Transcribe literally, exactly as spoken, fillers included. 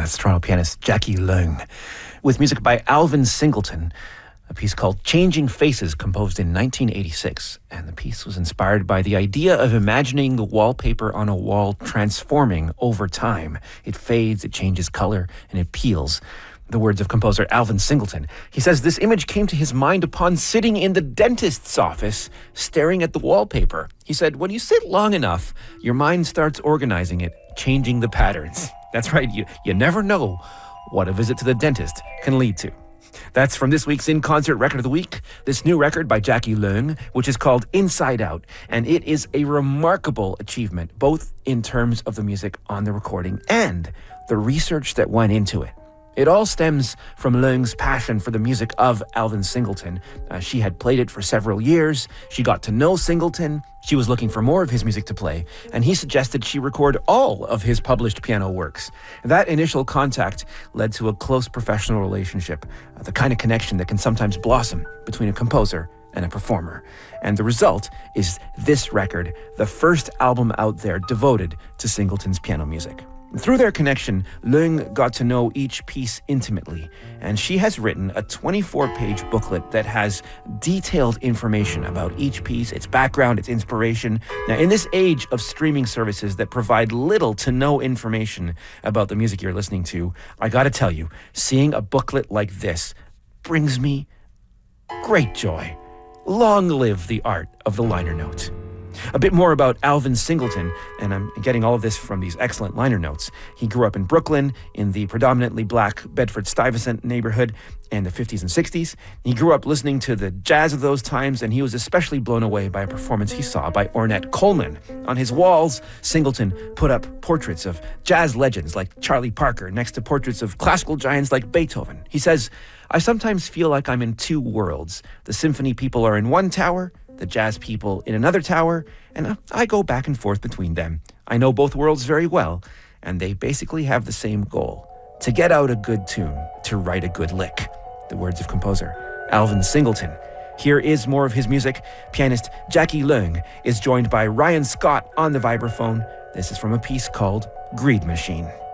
that's Toronto pianist Jackie Leung, with music by Alvin Singleton, a piece called Changing Faces, composed in nineteen eighty-six. And the piece was inspired by the idea of imagining the wallpaper on a wall transforming over time. It fades, it changes color, and it peels. The words of composer Alvin Singleton. He says this image came to his mind upon sitting in the dentist's office, staring at the wallpaper. He said, when you sit long enough, your mind starts organizing it, changing the patterns. That's right, you, you never know what a visit to the dentist can lead to. That's from this week's In Concert Record of the Week, this new record by Jackie Leung, which is called Inside Out, and it is a remarkable achievement, both in terms of the music on the recording and the research that went into it. It all stems from Leung's passion for the music of Alvin Singleton. Uh, she had played it for several years. She got to know Singleton. She was looking for more of his music to play, and he suggested she record all of his published piano works. That initial contact led to a close professional relationship, uh, the kind of connection that can sometimes blossom between a composer and a performer. And the result is this record, the first album out there devoted to Singleton's piano music. Through their connection, Leung got to know each piece intimately, and she has written a twenty-four page booklet that has detailed information about each piece, its background, its inspiration. Now, in this age of streaming services that provide little to no information about the music you're listening to, I gotta tell you, seeing a booklet like this brings me great joy. Long live the art of the liner note. A bit more about Alvin Singleton, and I'm getting all of this from these excellent liner notes. He grew up in Brooklyn, in the predominantly black Bedford-Stuyvesant neighborhood in the fifties and sixties. He grew up listening to the jazz of those times, and he was especially blown away by a performance he saw by Ornette Coleman. On his walls, Singleton put up portraits of jazz legends like Charlie Parker next to portraits of classical giants like Beethoven. He says, I sometimes feel like I'm in two worlds. The symphony people are in one tower, the jazz people in another tower, and I go back and forth between them. I know both worlds very well, and they basically have the same goal: to get out a good tune, to write a good lick. The words of composer Alvin Singleton. Here is more of his music. Pianist Jackie Leung is joined by Ryan Scott on the vibraphone. This is from a piece called Greed Machine.